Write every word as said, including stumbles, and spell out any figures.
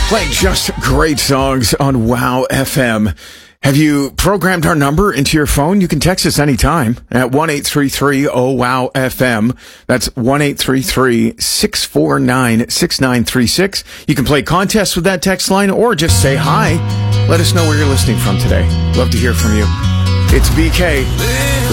Playing just great songs on Wow F M. Have you programmed our number into your phone? You can text us anytime at one eight three three oh wow F M. That's one eight three three six four nine six nine three six. You can play contests with that text line or just say hi. Let us know where you're listening from today. Love to hear from you. It's B K. The